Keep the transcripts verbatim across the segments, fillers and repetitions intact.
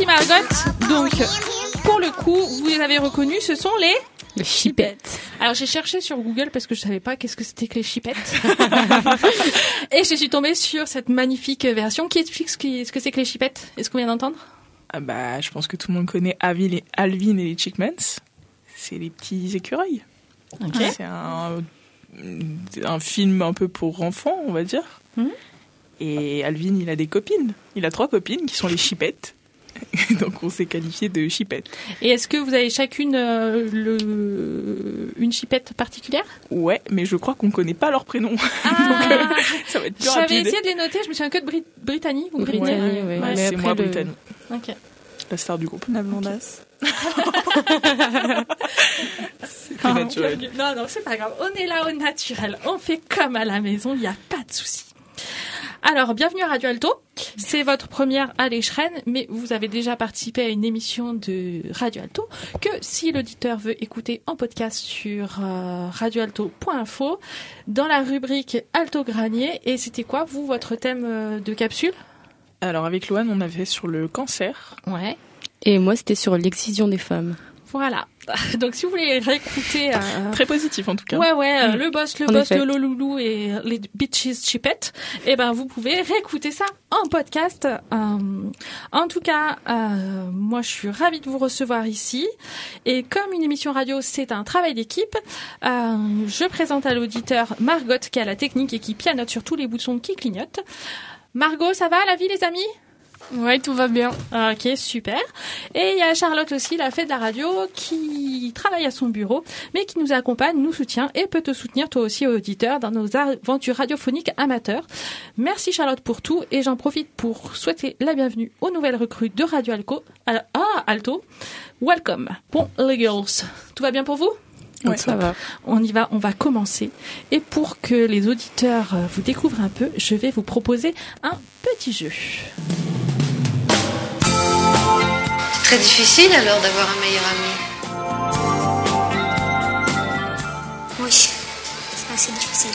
Merci Margot. Donc, pour le coup, vous les avez reconnus, ce sont les... Les chipettes. Alors j'ai cherché sur Google parce que je savais pas qu'est-ce que c'était que les chipettes. Et je suis tombée sur cette magnifique version qui explique ce, qui, ce que c'est que les chipettes. Est-ce qu'on vient d'entendre? Ah bah, je pense que tout le monde connaît Alvin et, Alvin et les Chipmunks. C'est les petits écureuils. Okay. C'est un, un film un peu pour enfants, on va dire. Mmh. Et Alvin, il a des copines. Il a trois copines qui sont les chipettes. Donc on s'est qualifié de chipette. Et est-ce que vous avez chacune euh, le... une chipette particulière? Ouais, mais je crois qu'on ne connaît pas leur prénom. Ah. Donc euh, ça va être plus J'avais rapide. J'avais essayé de les noter, je me souviens que de Brit- Brittany. Ou Brittany, ouais. ouais. Ouais, Mais c'est moi, le... Brittany. Ok. La star du groupe. La blondasse. Okay. C'est plus naturel. Non, non, c'est pas grave. On est là au naturel. On fait comme à la maison, il n'y a pas de souci. Alors, bienvenue à Radio Alto. C'est votre première à l'Écheren, mais vous avez déjà participé à une émission de Radio Alto que si l'auditeur veut écouter en podcast sur euh, radioalto point info dans la rubrique Alto Granier. Et c'était quoi, vous, votre thème euh, de capsule? Alors, avec Loane, on avait sur le cancer. Ouais. Et moi, c'était sur l'excision des femmes. Voilà. Donc, si vous voulez réécouter... Euh... Très positif, en tout cas. Ouais, ouais, euh, mmh. le boss, le en boss, effet. le loloulou et les bitches chipettes, eh ben, vous pouvez réécouter ça en podcast. Euh, en tout cas, euh, moi, je suis ravie de vous recevoir ici. Et comme une émission radio, c'est un travail d'équipe, euh, je présente à l'auditeur Margot, qui a la technique et qui pianote sur tous les boutons qui clignotent. Margot, ça va, la vie, les amis? Ouais, tout va bien. Ok, super. Et il y a Charlotte aussi, la fée de la radio, qui travaille à son bureau, mais qui nous accompagne, nous soutient et peut te soutenir toi aussi, auditeur, dans nos aventures radiophoniques amateurs. Merci Charlotte pour tout, et j'en profite pour souhaiter la bienvenue aux nouvelles recrues de Radio Alco. Ah, Alto. Welcome. Bon, les girls, tout va bien pour vous? Ouais, ça va. On y va, on va commencer. Et pour que les auditeurs vous découvrent un peu, je vais vous proposer un petit jeu. C'est très difficile alors d'avoir un meilleur ami. Oui, c'est assez difficile.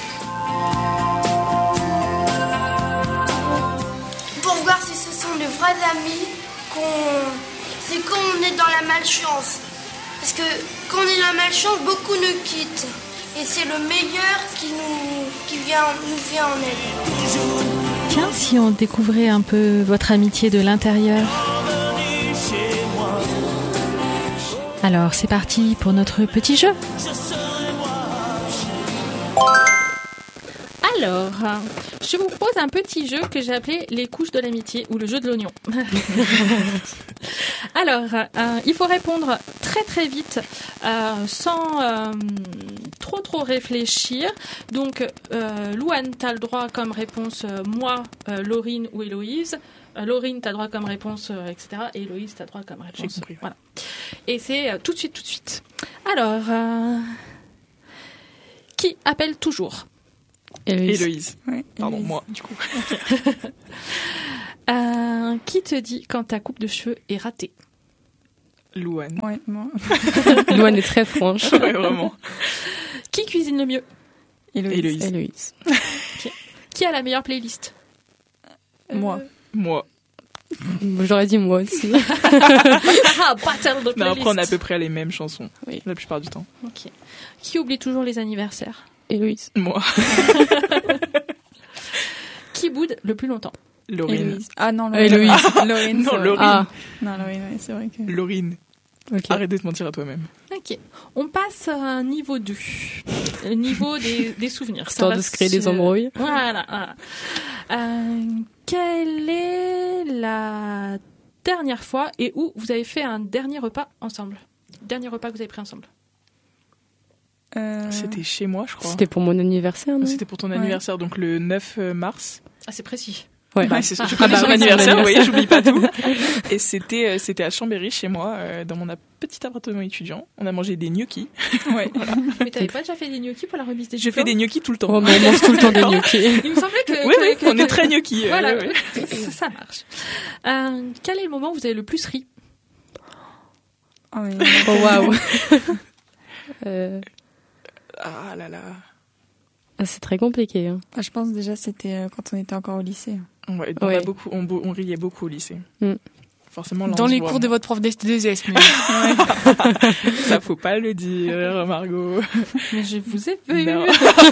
Pour voir si ce sont de vrais amis, qu'on... c'est quand on est dans la malchance. Parce que quand on est dans la malchance, beaucoup nous quittent. Et c'est le meilleur qui nous, qui vient, nous vient en aide. Tiens, si on découvrait un peu votre amitié de l'intérieur. Alors, c'est parti pour notre petit jeu. Alors, je vous propose un petit jeu que j'ai appelé les couches de l'amitié ou le jeu de l'oignon. Alors, euh, il faut répondre très très vite, euh, sans euh, trop trop réfléchir. Donc, euh, Louane, t'as le droit comme réponse euh, moi, euh, Laurine ou Héloïse. Euh, Laurine, t'as le droit comme réponse, euh, et cetera. Et Héloïse, t'as le droit comme réponse. J'ai compris. Voilà. Et c'est euh, tout de suite, tout de suite. Alors, euh, qui appelle toujours? Héloïse. Héloïse. Ouais. Pardon, Héloïse. moi, du coup. euh, qui te dit quand ta coupe de cheveux est ratée? Louane. Ouais, moi. Louane est très franche. Ouais, vraiment. Qui cuisine le mieux? Héloïse. Héloïse. Héloïse. Okay. Qui a la meilleure playlist? Moi. Euh... Moi. J'aurais dit moi aussi. Ah, battle de playlist. Non, après, on a à peu près les mêmes chansons. Oui. La plupart du temps. Ok. Qui oublie toujours les anniversaires? Héloïse. Moi. Qui boude le plus longtemps? Laurine. Héloïse. Ah non, Laurine. Héloïse. Laurine. Non, c'est Laurine. Ah. Non, Laurine, ouais, c'est vrai que... Laurine. Okay. Arrête de te mentir à toi-même. Ok. On passe à un niveau deux. Le niveau des, des souvenirs. Histoire de se créer des embrouilles. Voilà. voilà. Euh, quelle est la dernière fois et où vous avez fait un dernier repas ensemble? Dernier repas que vous avez pris ensemble? Euh... C'était chez moi, je crois. C'était pour mon anniversaire, non? C'était pour ton anniversaire, ouais. Donc le neuf mars. Ah, c'est précis. Ouais. Bah, c'est, je ah, connais bah, son oui, anniversaire, vous voyez, j'oublie pas tout. Et c'était, euh, c'était à Chambéry, chez moi, euh, dans mon petit appartement étudiant. On a mangé des gnocchis. Ouais, voilà. Mais t'avais pas déjà fait des gnocchis pour la remise des Je fais des gnocchis tout le temps. Oh, mais on mange tout le temps des gnocchis. Il me semblait que... Oui, que, oui, que, on que, est très gnocchis. Voilà, euh, ouais. ça, ça marche. Euh, quel est le moment où vous avez le plus ri? Oh, oui. Oh waouh. euh... Ah là là. C'est très compliqué. Hein. Je pense déjà c'était euh, quand on était encore au lycée. Ouais, on, ouais. a beaucoup, on, on riait beaucoup au lycée. Mm. forcément. Là, Dans on se les voit cours de moins. votre prof d'S T deux S. Mais... Ça, faut pas le dire, Margot. mais je vous ai vu. Non.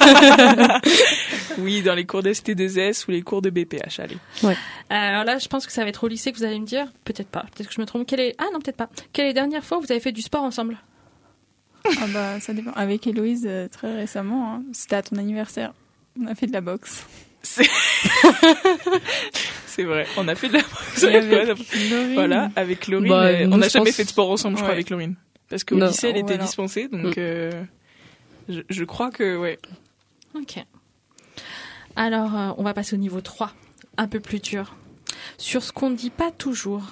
Oui, dans les cours d'S T deux S ou les cours de B P H, allez. Ouais. Alors là, je pense que ça va être au lycée que vous allez me dire. Peut-être pas. Peut-être que je me trompe. Quelle est... Ah non, peut-être pas. Quelle est la dernière fois où vous avez fait du sport ensemble? Ah bah ça dépend. Avec Héloïse euh, très récemment, hein. C'était à ton anniversaire. On a fait de la boxe. C'est, c'est vrai, on a fait de la boxe. Et avec Laurine. Voilà, avec Laurine. Bah, euh, nous, on n'a je jamais pense- fait de sport ensemble, je crois, Ouais. avec Laurine. Parce qu'au Non. lycée, elle Oh, était voilà. dispensée, donc Mm. euh, je, je crois que, ouais. Ok. Alors, euh, on va passer au niveau trois. Un peu plus dur. Sur ce qu'on ne dit pas toujours.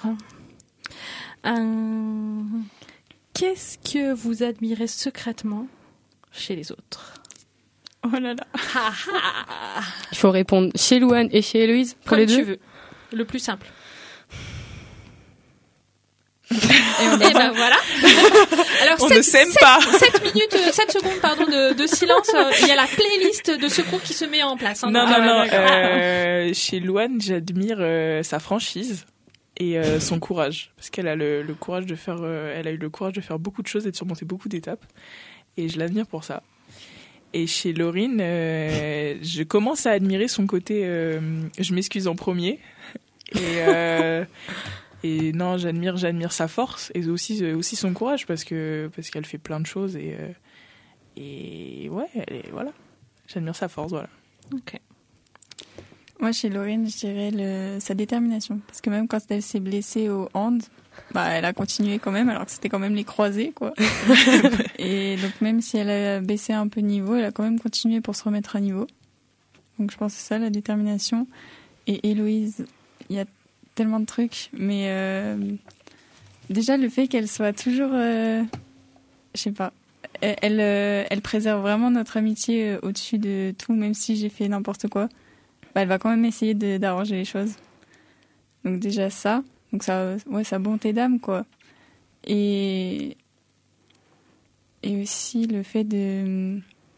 Euh, Qu'est-ce que vous admirez secrètement chez les autres? Oh là là. Ha, ha. Il faut répondre chez Louane et chez Héloïse pour Comme les tu deux. veux. Le plus simple. Et Et on ben voilà. Alors, On sept- ne s'aime sept- pas. sept minutes, euh, sept secondes, pardon, de, de silence. euh, Il y a la playlist de secours qui se met en place. hein. Non, Donc, non, ah ouais, non. d'accord. euh, chez Louane, j'admire euh, sa franchise et euh, son courage. Parce qu'elle a le, le courage de faire, euh, elle a eu le courage de faire beaucoup de choses et de surmonter beaucoup d'étapes. Et je l'admire pour ça. Et chez Laurine, euh, je commence à admirer son côté euh, je m'excuse en premier. Et, euh, et non, j'admire, j'admire sa force et aussi, aussi son courage parce que parce qu'elle fait plein de choses et euh, et ouais, elle est, voilà. J'admire sa force, voilà. Ok. Moi, chez Laurine, je dirais le... sa détermination. Parce que même quand elle s'est blessée au hand, bah, elle a continué quand même, alors que c'était quand même les croisés, quoi. Et donc, même si elle a baissé un peu de niveau, elle a quand même continué pour se remettre à niveau. Donc, je pense que c'est ça, la détermination. Et Héloïse, il y a tellement de trucs, mais euh, déjà, le fait qu'elle soit toujours... Euh, je sais pas. Elle, elle, euh, elle préserve vraiment notre amitié euh, au-dessus de tout, même si j'ai fait n'importe quoi. Bah, elle va quand même essayer de, d'arranger les choses. Donc déjà ça, donc ça, ouais, sa bonté d'âme, quoi. Et et aussi le fait de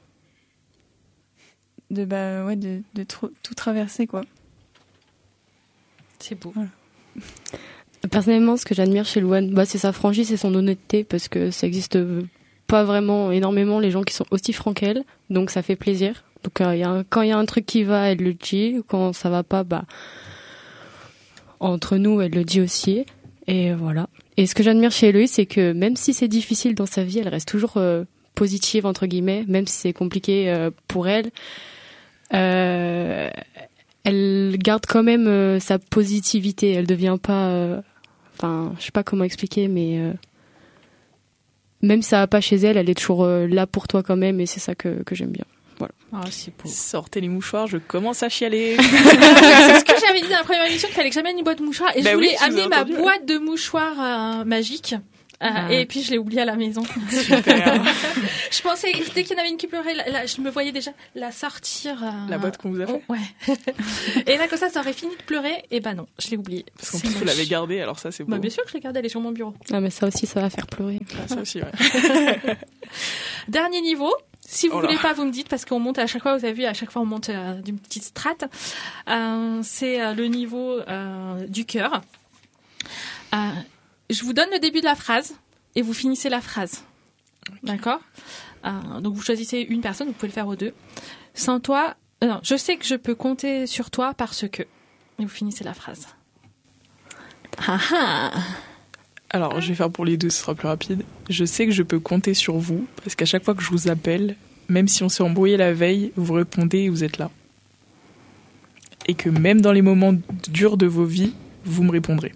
de bah ouais de, de tr- tout traverser, quoi. C'est beau. Voilà. Personnellement, ce que j'admire chez Louane, bah, c'est sa franchise et son honnêteté, parce que ça existe pas vraiment énormément les gens qui sont aussi francs qu'elle, donc ça fait plaisir. Donc euh, y a un, quand il y a un truc qui va, elle le dit. Quand ça va pas, bah entre nous, elle le dit aussi. Et voilà. Et ce que j'admire chez Héloïse, c'est que même si c'est difficile dans sa vie, elle reste toujours euh, positive entre guillemets, même si c'est compliqué euh, pour elle. Euh, elle garde quand même euh, sa positivité. Elle devient pas. euh, Enfin, je sais pas comment expliquer, mais euh, même si ça va pas chez elle, elle est toujours euh, là pour toi quand même, et c'est ça que que j'aime bien. Voilà. Ah, c'est beau. Sortez les mouchoirs, je commence à chialer. C'est ce que j'avais dit dans la première émission, qu'il fallait que j'amène une boîte de mouchoirs. Et Bah je oui, voulais tu amener l'as ma entendu, boîte de mouchoirs euh, magique. Euh, Ah. Et puis je l'ai oublié à la maison. Super. Je pensais, dès qu'il y en avait une qui pleurait, la- la- je me voyais déjà la sortir. euh, La boîte qu'on vous a fait. oh, ouais. Et là, comme ça, ça aurait fini de pleurer. Et bah non, je l'ai oublié. Parce qu'en C'est plus, vous moche. l'avez gardée, alors ça, c'est beau. Bah, bien sûr que je l'ai gardée, elle est sur mon bureau. Ah, mais ça aussi, ça va faire pleurer. Ah, ça aussi, ouais. Dernier niveau. Si vous Oh là. voulez pas, vous me dites, parce qu'on monte à chaque fois, vous avez vu, à chaque fois on monte euh, d'une petite strate. Euh, c'est euh, le niveau euh, du cœur. Euh, je vous donne le début de la phrase et vous finissez la phrase. D'accord euh, Donc vous choisissez une personne, vous pouvez le faire aux deux. Sans toi, euh, non, je sais que je peux compter sur toi parce que. Et vous finissez la phrase. Ah ah. Alors, je vais faire pour les deux, ce sera plus rapide. Je sais que je peux compter sur vous, parce qu'à chaque fois que je vous appelle, même si on s'est embrouillé la veille, vous répondez et vous êtes là. Et que même dans les moments durs de vos vies, vous me répondrez.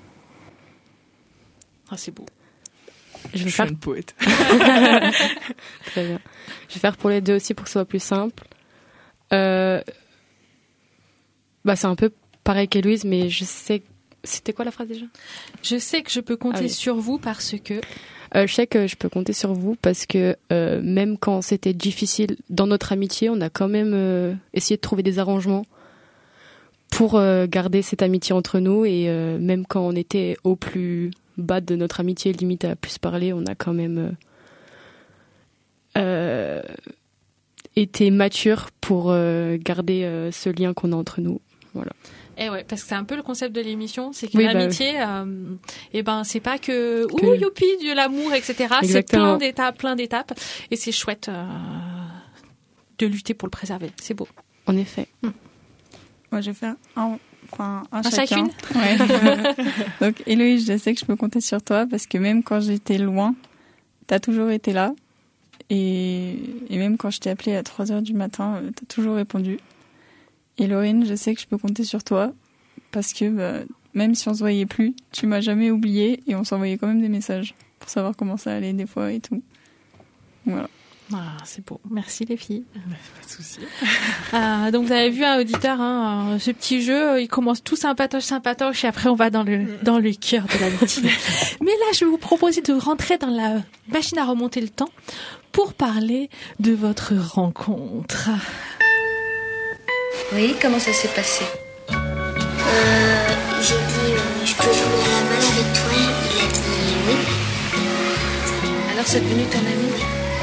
Ah, c'est beau. Je Je vais suis faire une poète. très bien. Je vais faire pour les deux aussi pour que ce soit plus simple. Euh... Bah, c'est un peu pareil qu'Héloïse, mais je sais. C'était quoi la phrase déjà ? Je sais que je peux compter Ah oui. sur vous parce que. Euh, je sais que je peux compter sur vous parce que euh, même quand c'était difficile dans notre amitié, on a quand même euh, essayé de trouver des arrangements pour euh, garder cette amitié entre nous. Et euh, même quand on était au plus bas de notre amitié, limite à plus se parler, on a quand même euh, euh, été mature pour euh, garder euh, ce lien qu'on a entre nous. Voilà. Eh ouais, parce que c'est un peu le concept de l'émission, c'est que Oui, l'amitié, bah, euh, eh ben, c'est pas que, que... ouh, youpi, de l'amour, et cetera. Exactement. C'est plein d'étapes, plein d'étapes. Et c'est chouette euh, de lutter pour le préserver. C'est beau. En effet. Hmm. Moi, je vais faire un, enfin, un, un chacun. chacune. Ouais. Donc, Héloïse, je sais que je peux compter sur toi parce que même quand j'étais loin, t'as toujours été là. Et, et même quand je t'ai appelé à trois heures du matin, euh, t'as toujours répondu. Et Laurine, je sais que je peux compter sur toi parce que bah, même si on se voyait plus, tu m'as jamais oublié et on s'envoyait quand même des messages pour savoir comment ça allait des fois et tout. Voilà. Ah, c'est beau. Merci les filles. Pas de souci. Euh, donc vous avez vu un auditeur, hein, ce petit jeu, il commence tout sympatoche, sympatoche et après on va dans le dans le cœur de la matinée. Mais là, je vais vous proposer de rentrer dans la machine à remonter le temps pour parler de votre rencontre. Oui, comment ça s'est passé? Euh, j'ai dit euh, je peux jouer à la balle avec toi. Il a dit oui. Alors c'est devenu ton ami?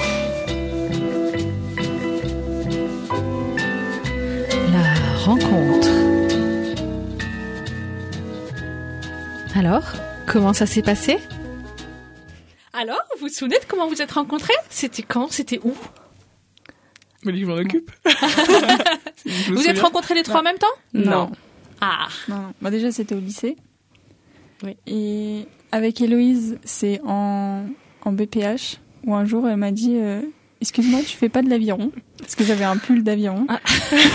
La rencontre. Alors, comment ça s'est passé? Alors, vous vous souvenez de comment vous êtes rencontrés? C'était quand? C'était où? Mais je m'en occupe. Vous êtes rencontrés les trois en même temps? Non. Ah. Non, non. Bah, déjà, c'était au lycée. Oui. Et avec Héloïse, c'est en, en B P H où un jour, elle m'a dit euh, excuse-moi, tu fais pas de l'aviron? Parce que j'avais un pull d'aviron. Ah.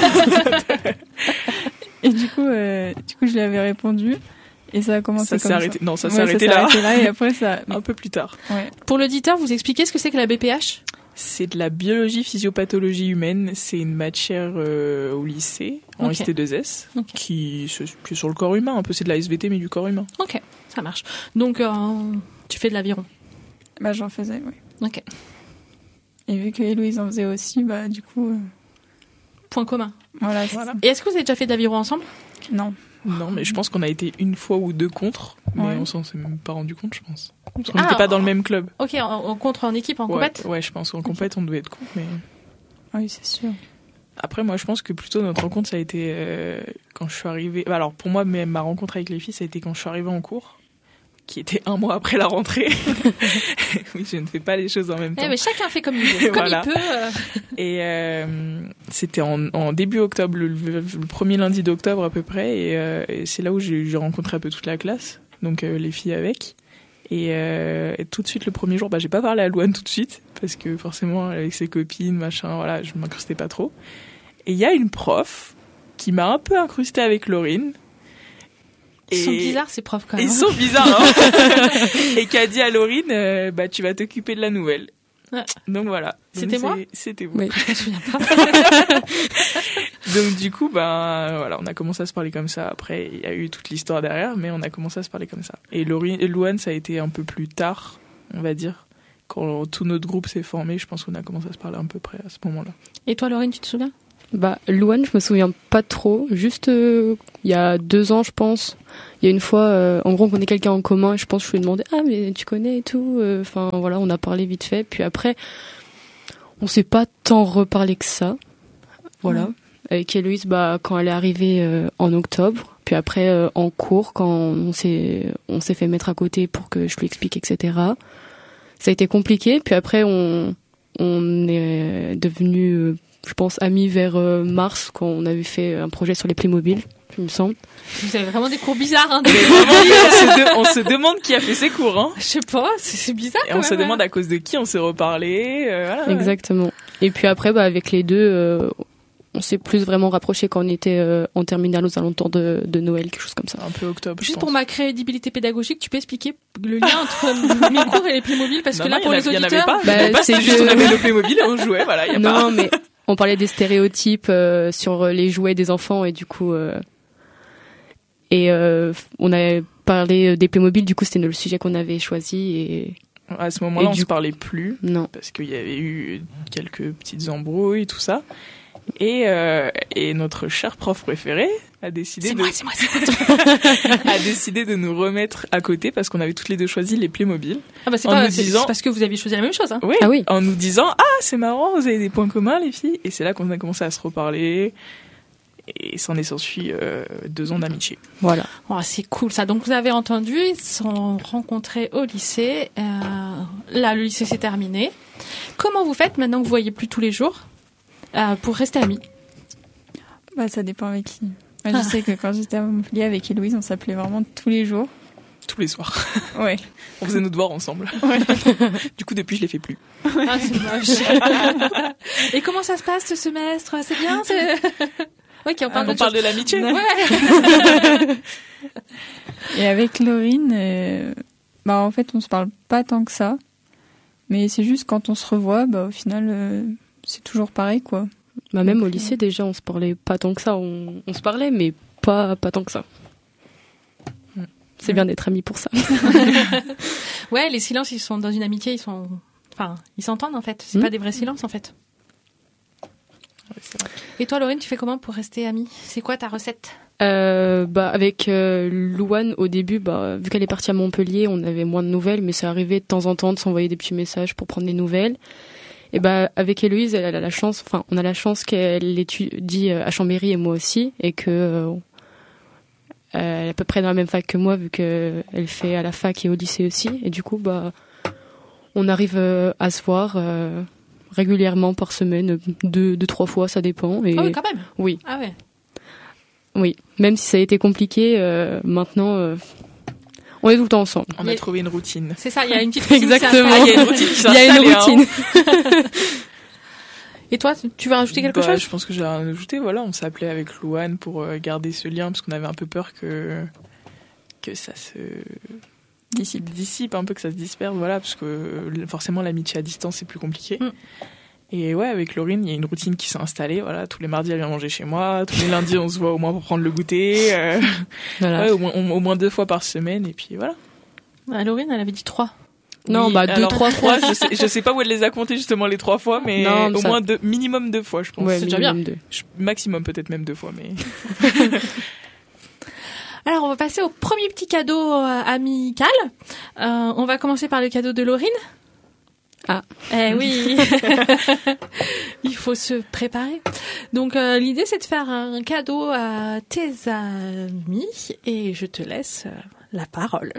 Et du coup, euh, du coup, je lui avais répondu. Et ça a commencé Ça comme s'est arrêté. ça. Non, ça s'est Ouais, arrêté ça s'est là. arrêté là. Et après, ça... Un peu plus tard. Ouais. Pour l'auditeur, vous expliquez ce que c'est que la B P H? C'est de la biologie physiopathologie humaine. C'est une matière euh, au lycée, en Ok. S T deux S, Ok. qui, se- qui est sur le corps humain. Un peu, c'est de la S V T, mais du corps humain. Ok, ça marche. Donc, euh, tu fais de l'aviron. Bah, j'en faisais, oui. Ok. Et vu que Héloïse en faisait aussi, bah, du coup, euh, Point commun. voilà. c'est Voilà. ça. Et est-ce que vous avez déjà fait de l'aviron ensemble? Non. Non, mais je pense qu'on a été une fois ou deux contre, mais Ouais. on s'en s'est même pas rendu compte, je pense. Parce Ah, qu'on n'était pas dans le même club. Ok, en, en contre en équipe, en ouais, compète? ouais, je pense qu'en compète, on devait être contre, mais... Oui, c'est sûr. Après, moi, je pense que plutôt notre rencontre, ça a été euh, quand je suis arrivée... Bah, alors, pour moi, même ma rencontre avec les filles, ça a été quand je suis arrivée en cours, qui était un mois après la rentrée. Oui, je ne fais pas les choses en même temps. Eh, mais chacun fait comme il veut, comme Voilà. il peut. euh. Et euh, c'était en, en début octobre, le, le premier lundi d'octobre à peu près, et, euh, et c'est là où j'ai, j'ai rencontré un peu toute la classe, donc euh, les filles avec. Et, euh, et tout de suite, le premier jour, bah, j'ai pas parlé à Louane tout de suite, parce que forcément, avec ses copines, machin, voilà, je m'incrustais pas trop. Et il y a une prof qui m'a un peu incrustée avec Laurine. Ils sont Et- bizarres, ces profs, quand même. Ils sont bizarres, hein. Et qui a dit à Laurine, euh, bah, tu vas t'occuper de la nouvelle. Ouais. Donc voilà. Donc, C'était moi c'est- C'était vous. Oui. Je me souviens pas. Donc du coup, ben voilà, on a commencé à se parler comme ça. Après, il y a eu toute l'histoire derrière, mais on a commencé à se parler comme ça. Et Laurine, et Louane, ça a été un peu plus tard, on va dire, quand tout notre groupe s'est formé. Je pense qu'on a commencé à se parler à peu près à ce moment-là. Et toi, Laurine, tu te souviens? Bah, Louane, je me souviens pas trop. Juste euh, il y a deux ans, je pense. Il y a une fois, euh, en gros, on connaît quelqu'un en commun. Et je pense que je lui ai demandé, ah mais tu connais et tout. Enfin voilà, on a parlé vite fait. Puis après, on s'est pas tant reparlé que ça. Voilà. Ouais. Avec Héloïse, bah quand elle est arrivée euh, en octobre. Puis après euh, en cours, quand on s'est on s'est fait mettre à côté pour que je lui explique, et cetera. Ça a été compliqué. Puis après, on on est devenu euh, je pense, amis vers euh, mars, quand on avait fait un projet sur les Playmobil, il me semble. Vous avez vraiment des cours bizarres, hein. Mais vraiment, on, se de- on se demande qui a fait ces cours, hein. Je sais pas, c'est, c'est bizarre Et quand on se même, demande hein. à cause de qui on s'est reparlé. euh, voilà. Exactement. Et puis après, bah, avec les deux, euh, on s'est plus vraiment rapprochés quand on était euh, en terminale aux alentours de, de Noël, quelque chose comme ça. Un peu octobre, je Juste pense. pour ma crédibilité pédagogique, tu peux expliquer le lien entre mes cours et les Playmobil, parce Non, que là, non, pour il y les en a- il y en avait auditeurs, pas. Il y en Bah, avait pas, c'est c'est juste que- on avait le Playmobil et on jouait, voilà. Il y a Non, pas... mais on parlait des stéréotypes euh, sur les jouets des enfants et du coup... Euh, et euh, on avait parlé des Playmobil, du coup c'était le sujet qu'on avait choisi et... À ce moment-là, Et on du se parlait plus. Non. Parce qu'il y avait eu quelques petites embrouilles, tout ça. Et, euh, et notre cher prof préféré a décidé c'est de moi, c'est moi, c'est moi. a décidé de nous remettre à côté parce qu'on avait toutes les deux choisi les Playmobil. Ah bah c'est En pas, nous c'est, disant- c'est parce que vous aviez choisi la même chose, hein. Oui, Ah oui. en nous disant ah c'est marrant, vous avez des points communs les filles. Et c'est là qu'on a commencé à se reparler. Et s'en est s'ensuit euh, deux ans d'amitié. Voilà. Oh, c'est cool ça. Donc vous avez entendu, ils se sont rencontrés au lycée. Euh, là, le lycée s'est terminé. Comment vous faites maintenant que vous voyez plus tous les jours euh, pour rester amis? Bah, ça dépend avec qui. Moi, je ah. sais que quand j'étais à Montpellier avec Héloïse, on s'appelait vraiment tous les jours. Tous les soirs. Ouais. On faisait nos devoirs ensemble. Ouais. Du coup, depuis, je les fais plus. Ah, c'est moche. Et comment ça se passe ce semestre? C'est bien c'est... Ok, on parle, ah, de, on parle de l'amitié. Ouais. Et avec Laurine, euh, bah en fait, on se parle pas tant que ça, mais c'est juste quand on se revoit, bah au final, euh, c'est toujours pareil, quoi. Bah même au lycée, déjà, on se parlait pas tant que ça. On, on se parlait, mais pas pas tant que ça. C'est bien d'être amis pour ça. Ouais, les silences, ils sont dans une amitié, ils sont, enfin, ils s'entendent en fait. C'est mmh. pas des vrais silences en fait. Et toi, Laurine, tu fais comment pour rester amie? C'est quoi ta recette? euh, bah, Avec euh, Louane, au début, bah, vu qu'elle est partie à Montpellier, on avait moins de nouvelles, mais ça arrivait de temps en temps de s'envoyer des petits messages pour prendre des nouvelles. Et bah, avec Héloïse, elle a la chance, enfin, on a la chance qu'elle étudie à Chambéry et moi aussi, et que euh, elle est à peu près dans la même fac que moi, vu qu'elle fait à la fac et au lycée aussi. Et du coup, bah, on arrive euh, à se voir. Euh, régulièrement par semaine, deux, deux, trois fois, ça dépend. Et ah oui, quand même. Oui. Ah ouais. Oui, même si ça a été compliqué, euh, maintenant, euh, on est tout le temps ensemble. On a, a trouvé une routine. C'est ça, il y a une petite routine. Exactement. Il y a une routine qui s'installe. Il y a une routine. Et toi, tu veux rajouter quelque bah, chose? Je pense que j'ai rien ajouté. Voilà, on s'appelait avec Louane pour euh, garder ce lien, parce qu'on avait un peu peur que, que ça se... dissipe. dissipe un peu, que ça se disperse, voilà, parce que forcément l'amitié à distance c'est plus compliqué. Mm. Et ouais, avec Laurine, il y a une routine qui s'est installée, voilà, tous les mardis elle vient manger chez moi, tous les lundis on se voit au moins pour prendre le goûter, euh, voilà. Ouais, au moins, au moins deux fois par semaine, et puis voilà. Ah, Laurine, elle avait dit trois. Non, oui, bah deux, alors, trois fois. je sais, je sais pas où elle les a comptés justement les trois fois, mais non, au ça... moins deux, minimum deux fois, je pense. Ouais, c'est déjà bien. Deux. Je, maximum peut-être même deux fois, mais... Alors, on va passer au premier petit cadeau euh, amical. Euh, on va commencer par le cadeau de Laurine. Ah. Eh oui. Il faut se préparer. Donc, euh, l'idée, c'est de faire un cadeau à tes amis et je te laisse euh, la parole.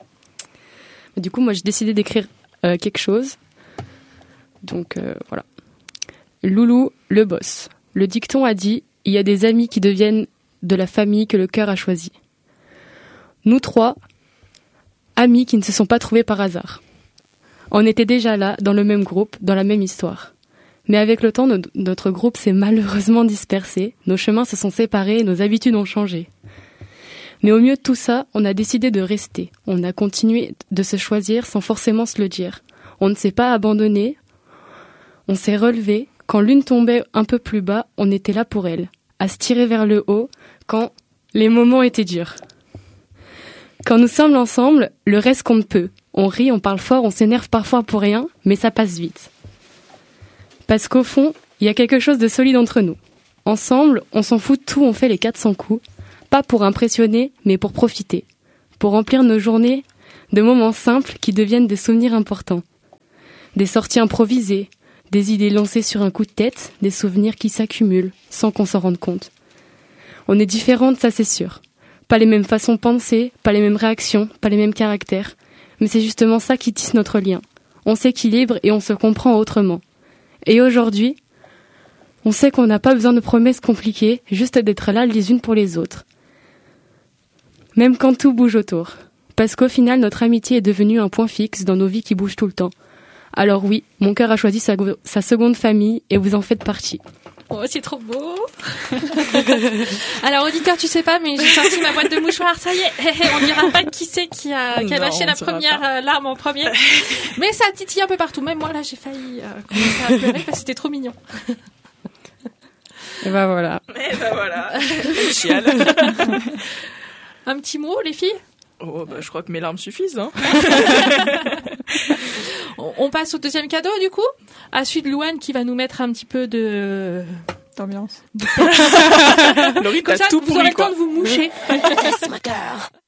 Du coup, moi, j'ai décidé d'écrire euh, quelque chose. Donc, euh, voilà. Loulou, le boss. Le dicton a dit « Il y a des amis qui deviennent de la famille que le cœur a choisie. » Nous trois, amis qui ne se sont pas trouvés par hasard. On était déjà là, dans le même groupe, dans la même histoire. Mais avec le temps, no- notre groupe s'est malheureusement dispersé, nos chemins se sont séparés et nos habitudes ont changé. Mais au milieu de tout ça, on a décidé de rester. On a continué de se choisir sans forcément se le dire. On ne s'est pas abandonné, on s'est relevé. Quand l'une tombait un peu plus bas, on était là pour elle, à se tirer vers le haut quand les moments étaient durs. Quand nous sommes ensemble, le reste compte peu. On rit, on parle fort, on s'énerve parfois pour rien, mais ça passe vite. Parce qu'au fond, il y a quelque chose de solide entre nous. Ensemble, on s'en fout de tout, on fait les quatre cents coups. Pas pour impressionner, mais pour profiter. Pour remplir nos journées de moments simples qui deviennent des souvenirs importants. Des sorties improvisées, des idées lancées sur un coup de tête, des souvenirs qui s'accumulent sans qu'on s'en rende compte. On est différentes, ça c'est sûr. Pas les mêmes façons de penser, pas les mêmes réactions, pas les mêmes caractères. Mais c'est justement ça qui tisse notre lien. On s'équilibre et on se comprend autrement. Et aujourd'hui, on sait qu'on n'a pas besoin de promesses compliquées, juste d'être là les unes pour les autres. Même quand tout bouge autour. Parce qu'au final, notre amitié est devenue un point fixe dans nos vies qui bougent tout le temps. Alors oui, mon cœur a choisi sa, sa seconde famille et vous en faites partie. Oh, c'est trop beau. Alors, auditeur, tu sais pas, mais j'ai sorti ma boîte de mouchoirs. Ça y est, on dira pas qui c'est qui a, qui a non, lâché la première euh, larme en premier. Mais ça titille un peu partout. Même moi, là, j'ai failli euh, commencer à pleurer parce que c'était trop mignon. Et ben voilà. Et ben voilà. Chial. Un petit mot, les filles? Oh, bah, je crois que mes larmes suffisent, hein. On passe au deuxième cadeau, du coup, à celui de Louane qui va nous mettre un petit peu de... d'ambiance. Laurie, comme t'as ça, tout vous pourri, aurez le quoi. temps de vous moucher.